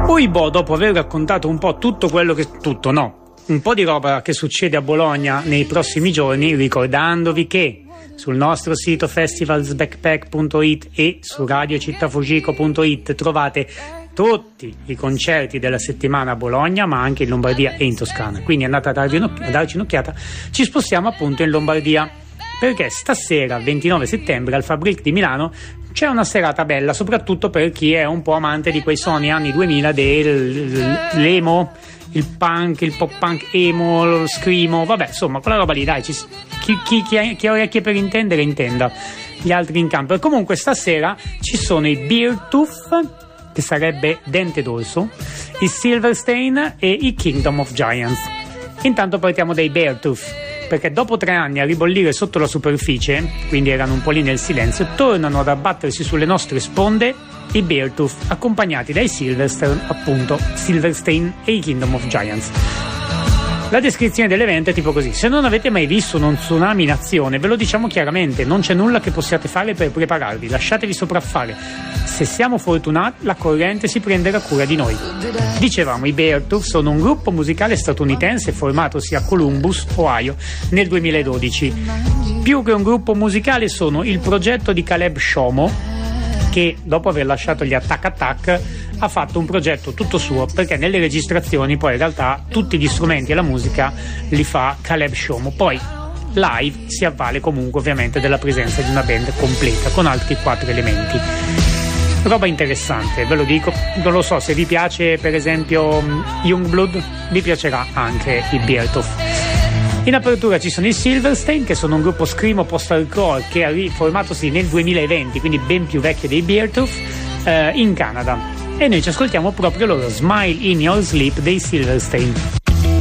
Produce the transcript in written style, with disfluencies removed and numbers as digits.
Uibo, dopo aver raccontato un po' tutto quello che... tutto no, un po' di roba che succede a Bologna nei prossimi giorni, ricordandovi che sul nostro sito festivalsbackpack.it e su radiocittafugico.it trovate tutti i concerti della settimana a Bologna, ma anche in Lombardia e in Toscana, quindi andate a darci un'occhiata. Ci spostiamo appunto in Lombardia, perché stasera, 29 settembre, al Fabric di Milano c'è una serata bella, soprattutto per chi è un po' amante di quei suoni anni 2000 dell'emo, il punk, il pop punk emo, lo screamo, vabbè, insomma, quella roba lì, dai, chi ha orecchie per intendere, intenda, gli altri in campo. E comunque stasera ci sono i Beartooth, che sarebbe Dente d'Orso, i Silverstein e i Kingdom of Giants. Intanto partiamo dai Beartooth, perché dopo 3 anni a ribollire sotto la superficie, quindi erano un po' lì nel silenzio, tornano ad abbattersi sulle nostre sponde i Beartooth, accompagnati dai Silverstein, appunto, Silverstein e i Kingdom of Giants. La descrizione dell'evento è tipo così: se non avete mai visto uno tsunami in azione, ve lo diciamo chiaramente, non c'è nulla che possiate fare per prepararvi, lasciatevi sopraffare. Se siamo fortunati, la corrente si prenderà cura di noi. Dicevamo, i Beartooth sono un gruppo musicale statunitense formatosi a Columbus, Ohio, nel 2012. Più che un gruppo musicale sono il progetto di Caleb Shomo, che dopo aver lasciato gli Attack Attack ha fatto un progetto tutto suo, perché nelle registrazioni poi in realtà tutti gli strumenti e la musica li fa Caleb Shomo. Poi live si avvale comunque ovviamente della presenza di una band completa con altri 4 elementi. Roba interessante, ve lo dico, non lo so, se vi piace per esempio Youngblood, vi piacerà anche i Beartooth. In apertura ci sono i Silverstein, che sono un gruppo screamo post-hardcore che ha formatosi nel 2020, quindi ben più vecchio dei Beartooth, in Canada. E noi ci ascoltiamo proprio loro, Smile in Your Sleep dei Silverstein.